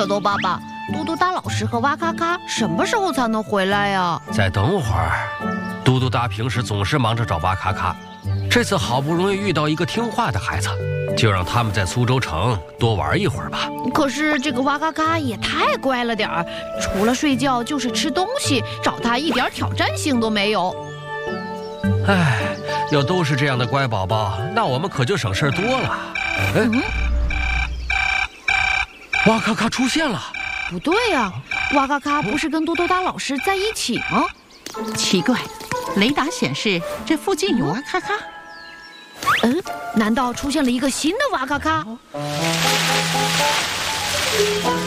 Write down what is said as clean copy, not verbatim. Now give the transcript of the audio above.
蝌蚪爸爸，嘟嘟哒老师和哇咔咔什么时候才能回来呀？ 再等会儿。嘟嘟哒平时总是忙着找哇咔咔，这次好不容易遇到一个听话的孩子，就让他们在苏州城多玩一会儿吧。 可是这个哇咔咔也太乖了点儿，除了睡觉就是吃东西，找他一点挑战性都没有。 唉，要都是这样的乖宝宝，那我们可就省事多了。哇咔咔出现了！ 不对呀，哇咔咔不是跟嘟嘟哒老师在一起吗？ 奇怪，雷达显示这附近有哇咔咔。 难道出现了一个新的哇咔咔？